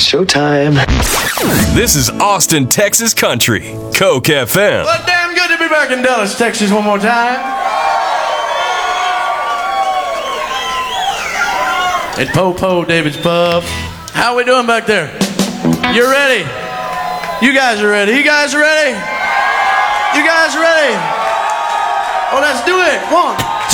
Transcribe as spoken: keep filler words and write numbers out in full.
showtime. This is Austin, Texas Country, Coke F M. Well, damn good to be back in Dallas, Texas one more time. It's Po-Po, David's Pub. How we doing back there? You ready? You guys are ready. You guys are ready? You guys are ready? Oh, let's do it. One.